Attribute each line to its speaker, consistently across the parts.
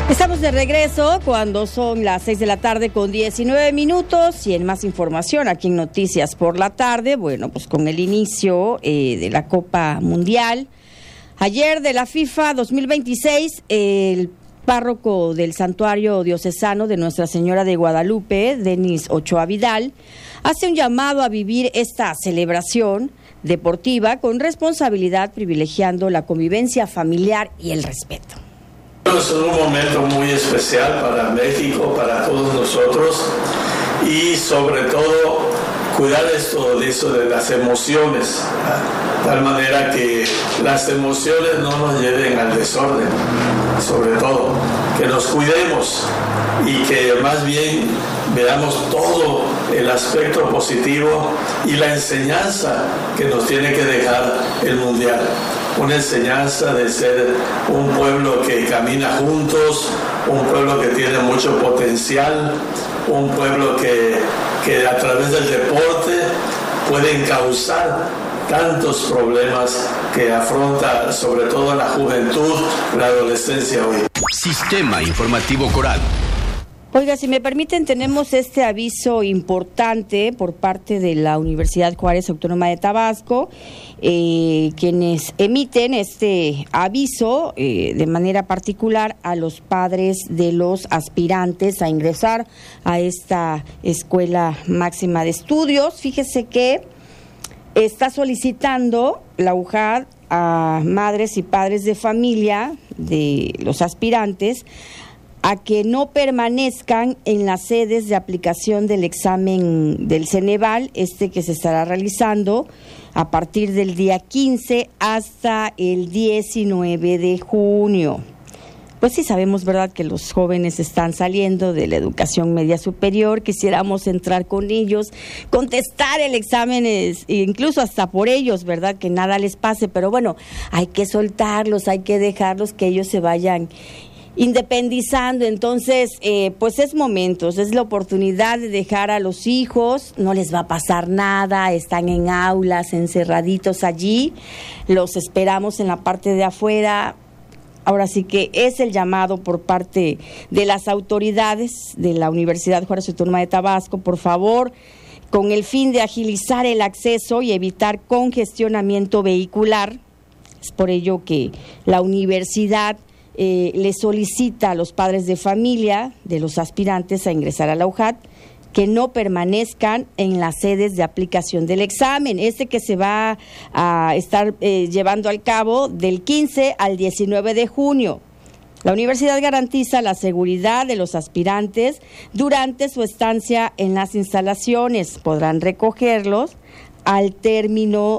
Speaker 1: Estamos de regreso cuando son las 6 de la tarde con 19 minutos y en más información aquí en Noticias por la Tarde, bueno, pues con el inicio de la Copa Mundial. Ayer de la FIFA 2026, el párroco del Santuario Diocesano de Nuestra Señora de Guadalupe, Denis Ochoa Vidal, hace un llamado a vivir esta celebración deportiva con responsabilidad, privilegiando la convivencia familiar y el respeto.
Speaker 2: Es un momento muy especial para México, para todos nosotros y sobre todo cuidar de eso de las emociones, de tal manera que las emociones no nos lleven al desorden, sobre todo que nos cuidemos y que más bien veamos todo el aspecto positivo y la enseñanza que nos tiene que dejar el Mundial. Una enseñanza de ser un pueblo que camina juntos, un pueblo que tiene mucho potencial, un pueblo que a través del deporte puede encauzar tantos problemas que afronta sobre todo la juventud, la adolescencia hoy.
Speaker 3: Sistema Informativo Coral.
Speaker 1: Oiga, si me permiten, tenemos este aviso importante por parte de la Universidad Juárez Autónoma de Tabasco, quienes emiten este aviso de manera particular a los padres de los aspirantes a ingresar a esta Escuela Máxima de Estudios. Fíjese que está solicitando la UJAD a madres y padres de familia de los aspirantes a que no permanezcan en las sedes de aplicación del examen del Ceneval, que se estará realizando a partir del día 15 hasta el 19 de junio. Pues sí sabemos, ¿verdad?, que los jóvenes están saliendo de la educación media superior, quisiéramos entrar con ellos, contestar el examen, incluso hasta por ellos, ¿verdad?, que nada les pase, pero bueno, hay que soltarlos, hay que dejarlos que ellos se vayan independizando. Entonces, pues es momentos, es la oportunidad de dejar a los hijos, no les va a pasar nada, están en aulas, encerraditos allí, los esperamos en la parte de afuera. Ahora sí que es el llamado por parte de las autoridades de la Universidad Juárez Autónoma de Tabasco, por favor, con el fin de agilizar el acceso y evitar congestionamiento vehicular. Es por ello que la universidad le solicita a los padres de familia de los aspirantes a ingresar a la UJAD que no permanezcan en las sedes de aplicación del examen, que se va a estar llevando al cabo del 15 al 19 de junio. La universidad garantiza la seguridad de los aspirantes durante su estancia en las instalaciones. Podrán recogerlos al término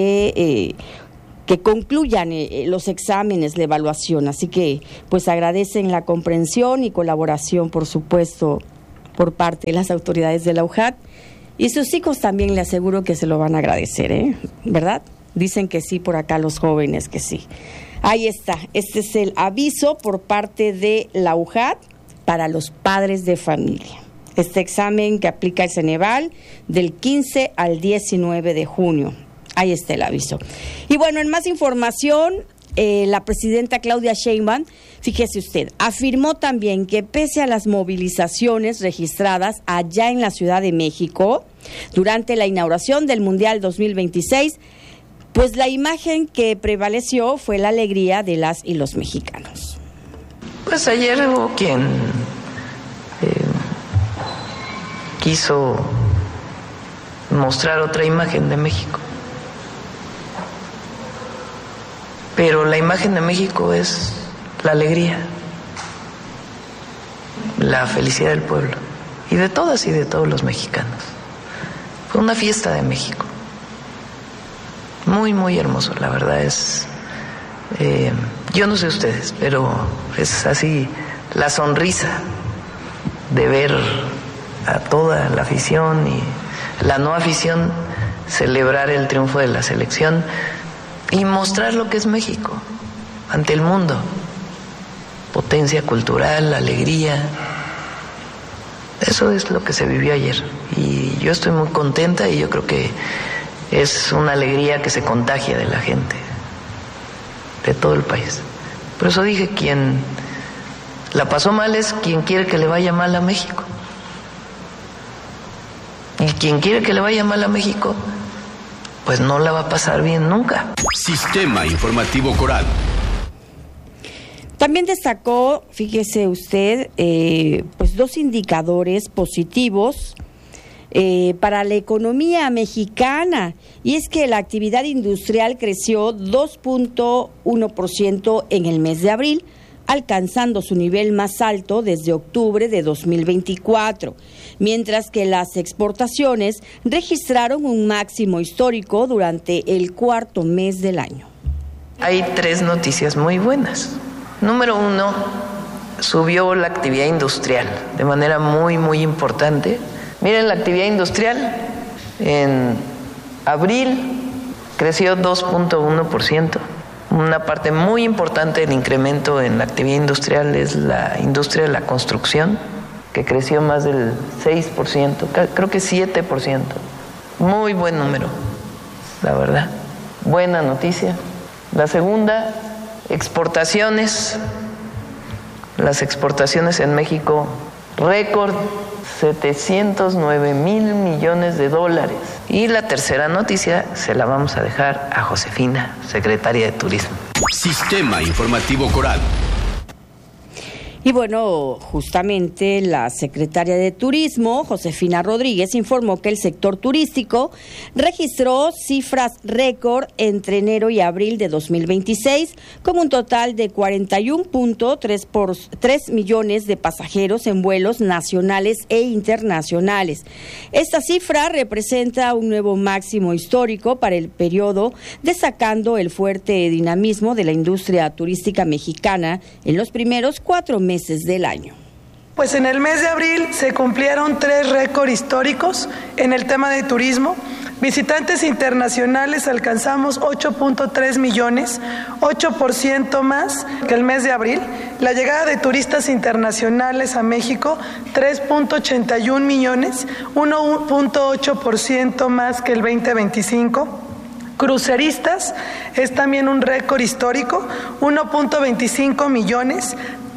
Speaker 1: de que concluyan los exámenes, la evaluación. Así que, pues agradecen la comprensión y colaboración, por supuesto, por parte de las autoridades de la UJAD. Y sus hijos también le aseguro que se lo van a agradecer, ¿verdad? Dicen que sí por acá los jóvenes, que sí. Ahí está, este es el aviso por parte de la UJAD para los padres de familia. Este examen que aplica el Ceneval del 15 al 19 de junio. Ahí está el aviso. Y bueno, en más información, la presidenta Claudia Sheinbaum, fíjese usted, afirmó también que pese a las movilizaciones registradas allá en la Ciudad de México durante la inauguración del Mundial 2026, pues la imagen que prevaleció fue la alegría de las y los mexicanos.
Speaker 4: Pues ayer hubo quien quiso mostrar otra imagen de México. Pero la imagen de México es la alegría, la felicidad del pueblo, y de todas y de todos los mexicanos. Fue una fiesta de México. Muy, muy hermoso, la verdad es... yo no sé ustedes, pero es así la sonrisa de ver a toda la afición y la no afición celebrar el triunfo de la selección y mostrar lo que es México ante el mundo. Potencia cultural, alegría. Eso es lo que se vivió ayer. Y yo estoy muy contenta y yo creo que es una alegría que se contagia de la gente, de todo el país. Por eso dije, quien La pasó mal es quien quiere que le vaya mal a México. Y quien quiere que le vaya mal a México, pues no la va a pasar bien nunca.
Speaker 3: Sistema Informativo Coral.
Speaker 1: También destacó, fíjese usted, pues 2 indicadores positivos para la economía mexicana, y es que la actividad industrial creció 2.1% en el mes de abril, alcanzando su nivel más alto desde octubre de 2024, mientras que las exportaciones registraron un máximo histórico durante el cuarto mes del año.
Speaker 4: Hay 3 noticias muy buenas. Número 1, subió la actividad industrial de manera muy, muy importante. Miren, la actividad industrial en abril creció 2.1%. Una parte muy importante del incremento en la actividad industrial es la industria de la construcción, que creció más del 6%, creo que 7%. Muy buen número, la verdad. Buena noticia. La segunda, exportaciones. Las exportaciones en México, récord, 709,000 millones de dólares. Y la tercera noticia se la vamos a dejar a Josefina, secretaria de Turismo.
Speaker 3: Sistema Informativo Coral.
Speaker 1: Y bueno, justamente la secretaria de Turismo, Josefina Rodríguez, informó que el sector turístico registró cifras récord entre enero y abril de 2026, con un total de 41.3 millones de pasajeros en vuelos nacionales e internacionales. Esta cifra representa un nuevo máximo histórico para el periodo, destacando el fuerte dinamismo de la industria turística mexicana en los primeros 4 meses del año.
Speaker 5: Pues en el mes de abril se cumplieron 3 récords históricos en el tema de turismo. Visitantes internacionales alcanzamos 8.3 millones, 8% más que el mes de abril. La llegada de turistas internacionales a México, 3.81 millones, 1.8% más que el 2025. Cruceristas es también un récord histórico, 1.25 millones,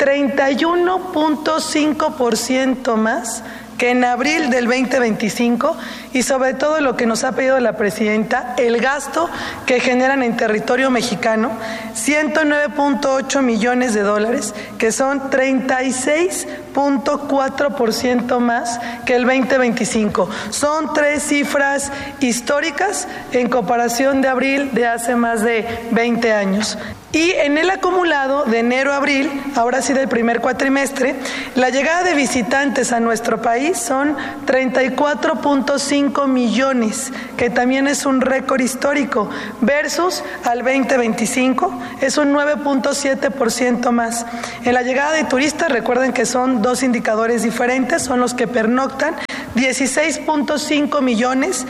Speaker 5: 31.5% más que en abril del 2025, y sobre todo lo que nos ha pedido la presidenta, el gasto que generan en territorio mexicano, 109.8 millones de dólares, que son 36.4% más que el 2025. Son 3 cifras históricas en comparación de abril de hace más de 20 años. Y en el acumulado de enero a abril, ahora sí del primer cuatrimestre, la llegada de visitantes a nuestro país son 34.5 millones, que también es un récord histórico, versus al 2025, es un 9.7% más. En la llegada de turistas, recuerden que son 2 indicadores diferentes, son los que pernoctan, 16.5 millones,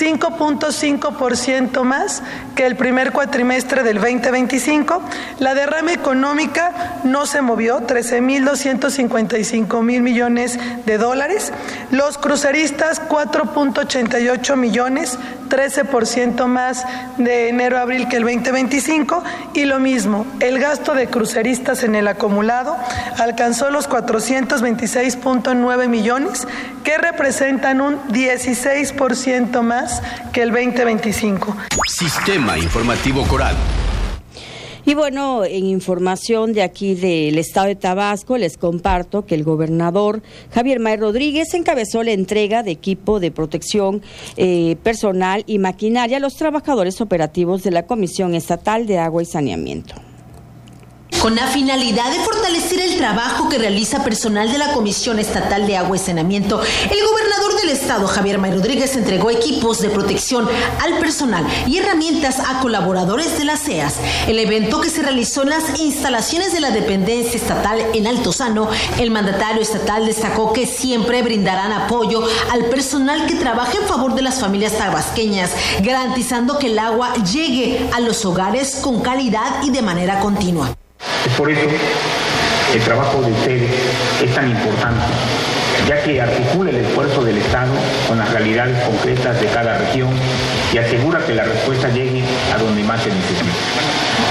Speaker 5: 5.5% más que el primer cuatrimestre del 2025. La derrama económica no se movió, 13.255 mil millones de dólares. Los cruceristas, 4.88 millones, 13% más de enero a abril que el 2025. Y lo mismo, el gasto de cruceristas en el acumulado alcanzó los 426.9 millones, que representan un 16% más que el 2025.
Speaker 3: Sistema Informativo Coral.
Speaker 1: Y bueno, en información de aquí del estado de Tabasco, les comparto que el gobernador Javier May Rodríguez encabezó la entrega de equipo de protección personal y maquinaria a los trabajadores operativos de la Comisión Estatal de Agua y Saneamiento.
Speaker 6: Con la finalidad de fortalecer el trabajo que realiza personal de la Comisión Estatal de Agua y Saneamiento, el gobernador del estado, Javier May Rodríguez, entregó equipos de protección al personal y herramientas a colaboradores de las CEAS. El evento, que se realizó en las instalaciones de la dependencia estatal en Altozano, el mandatario estatal destacó que siempre brindarán apoyo al personal que trabaja en favor de las familias tabasqueñas, garantizando que el agua llegue a los hogares con calidad y de manera continua.
Speaker 7: Es por eso el trabajo de ustedes es tan importante, ya que articula el esfuerzo del Estado con las realidades concretas de cada región y asegura que la respuesta llegue a donde más se necesita.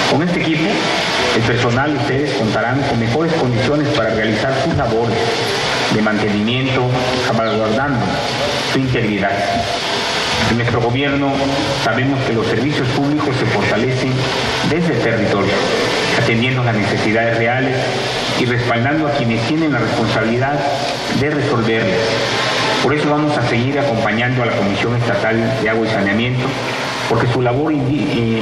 Speaker 7: Con este equipo, el personal y ustedes contarán con mejores condiciones para realizar sus labores de mantenimiento, salvaguardando su integridad. En nuestro gobierno sabemos que los servicios públicos se fortalecen desde el territorio, atendiendo las necesidades reales y respaldando a quienes tienen la responsabilidad de resolverlas. Por eso vamos a seguir acompañando a la Comisión Estatal de Agua y Saneamiento, porque su labor incide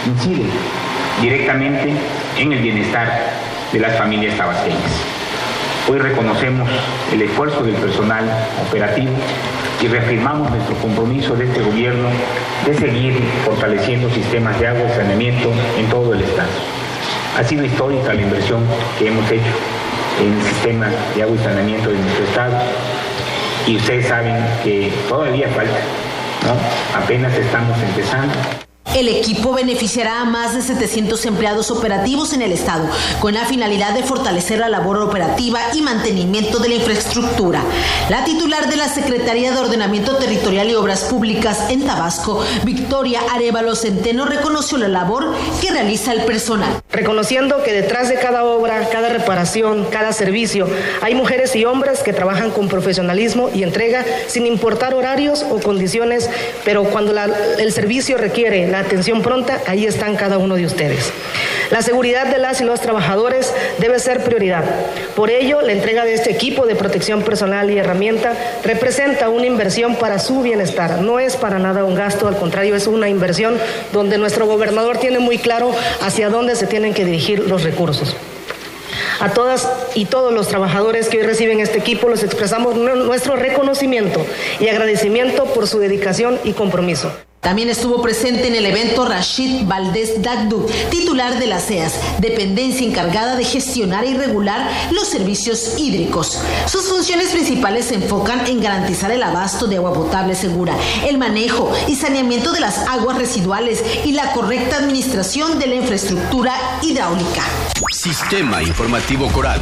Speaker 7: directamente en el bienestar de las familias tabasqueñas. Hoy reconocemos el esfuerzo del personal operativo y reafirmamos nuestro compromiso de este gobierno de seguir fortaleciendo sistemas de agua y saneamiento en todo el estado. Ha sido histórica la inversión que hemos hecho en el sistema de agua y saneamiento de nuestro estado y ustedes saben que todavía falta, ¿no? Apenas estamos empezando.
Speaker 6: El equipo beneficiará a más de 700 empleados operativos en el estado, con la finalidad de fortalecer la labor operativa y mantenimiento de la infraestructura. La titular de la Secretaría de Ordenamiento Territorial y Obras Públicas en Tabasco, Victoria Arévalo Centeno, reconoció la labor que realiza el personal.
Speaker 8: Reconociendo que detrás de cada obra, cada reparación, cada servicio, hay mujeres y hombres que trabajan con profesionalismo y entrega sin importar horarios o condiciones, pero cuando el servicio requiere la atención pronta, ahí están cada uno de ustedes. La seguridad de las y los trabajadores debe ser prioridad. Por ello, la entrega de este equipo de protección personal y herramienta representa una inversión para su bienestar. No es para nada un gasto, al contrario, es una inversión donde nuestro gobernador tiene muy claro hacia dónde se tienen que dirigir los recursos. A todas y todos los trabajadores que hoy reciben este equipo les expresamos nuestro reconocimiento y agradecimiento por su dedicación y compromiso.
Speaker 6: También estuvo presente en el evento Rashid Valdés Dagdu, titular de la CEAS, dependencia encargada de gestionar y regular los servicios hídricos. Sus funciones principales se enfocan en garantizar el abasto de agua potable segura, el manejo y saneamiento de las aguas residuales y la correcta administración de la infraestructura hidráulica.
Speaker 3: Sistema Informativo Coral.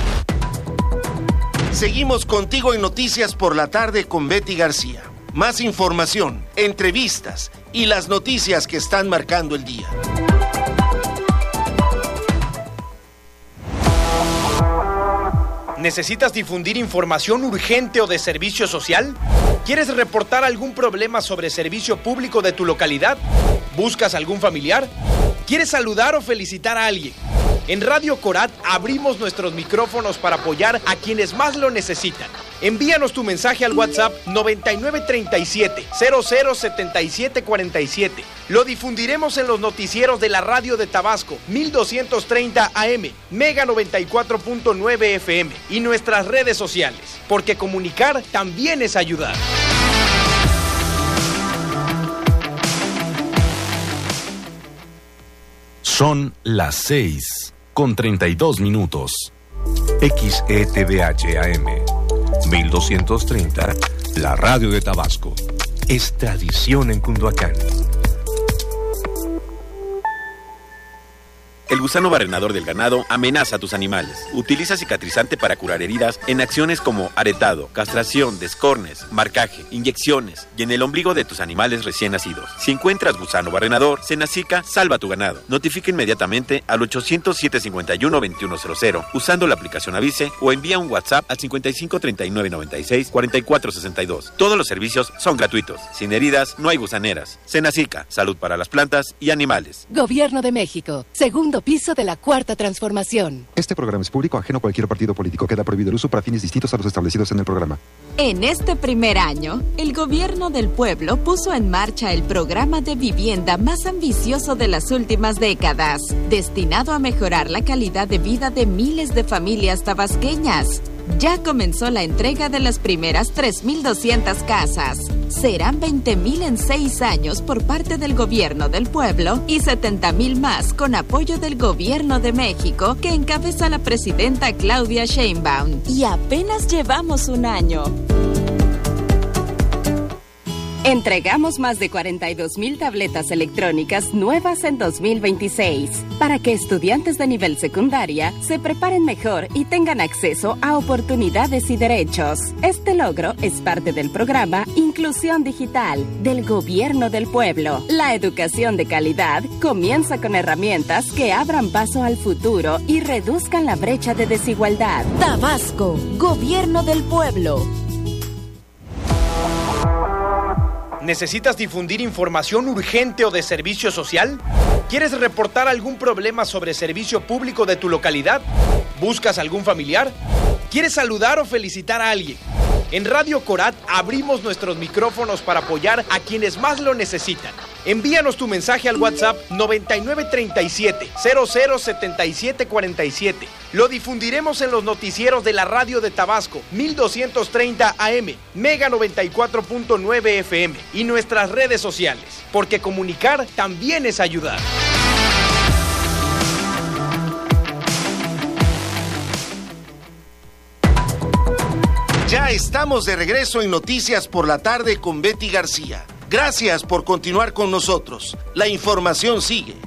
Speaker 9: Seguimos contigo en Noticias por la Tarde con Betty García. Más información, entrevistas y las noticias que están marcando el día.
Speaker 10: ¿Necesitas difundir información urgente o de servicio social? ¿Quieres reportar algún problema sobre servicio público de tu localidad? ¿Buscas algún familiar? ¿Quieres saludar o felicitar a alguien? En Radio Corat abrimos nuestros micrófonos para apoyar a quienes más lo necesitan. Envíanos tu mensaje al WhatsApp 9937-007747. Lo difundiremos en los noticieros de la radio de Tabasco, 1230 AM, Mega 94.9 FM y nuestras redes sociales, porque comunicar también es ayudar.
Speaker 11: Son las 6:32. XETVH AM 1230, la radio de Tabasco. Es tradición en Cunduacán.
Speaker 12: El gusano barrenador del ganado amenaza a tus animales. Utiliza cicatrizante para curar heridas en acciones como aretado, castración, descornes, marcaje, inyecciones y en el ombligo de tus animales recién nacidos. Si encuentras gusano barrenador, Senacica salva tu ganado. Notifica inmediatamente al 800-751-2100 usando la aplicación Avise o envía un WhatsApp al 55 39 96 44 62. Todos los servicios son gratuitos. Sin heridas no hay gusaneras. Senacica, salud para las plantas y animales.
Speaker 13: Gobierno de México, segundo piso de la Cuarta Transformación.
Speaker 14: Este programa es público, ajeno a cualquier partido político. Queda prohibido el uso para fines distintos a los establecidos en el programa.
Speaker 15: En este primer año, el Gobierno del Pueblo puso en marcha el programa de vivienda más ambicioso de las últimas décadas, destinado a mejorar la calidad de vida de miles de familias tabasqueñas. Ya comenzó la entrega de las primeras 3,200 casas. Serán 20,000 en 6 años por parte del Gobierno del Pueblo y 70,000 más con apoyo del Gobierno de México que encabeza la presidenta Claudia Sheinbaum. Y apenas llevamos un año.
Speaker 13: Entregamos más de 42,000 tabletas electrónicas nuevas en 2026 para que estudiantes de nivel secundaria se preparen mejor y tengan acceso a oportunidades y derechos. Este logro es parte del programa Inclusión Digital del Gobierno del Pueblo. La educación de calidad comienza con herramientas que abran paso al futuro y reduzcan la brecha de desigualdad.
Speaker 15: Tabasco, Gobierno del Pueblo.
Speaker 10: ¿Necesitas difundir información urgente o de servicio social? ¿Quieres reportar algún problema sobre servicio público de tu localidad? ¿Buscas algún familiar? ¿Quieres saludar o felicitar a alguien? En Radio Corat abrimos nuestros micrófonos para apoyar a quienes más lo necesitan. Envíanos tu mensaje al WhatsApp 9937-007747. Lo difundiremos en los noticieros de la radio de Tabasco, 1230 AM, Mega 94.9 FM y nuestras redes sociales, porque comunicar también es ayudar.
Speaker 9: Ya estamos de regreso en Noticias por la Tarde con Betty García. Gracias por continuar con nosotros. La información sigue.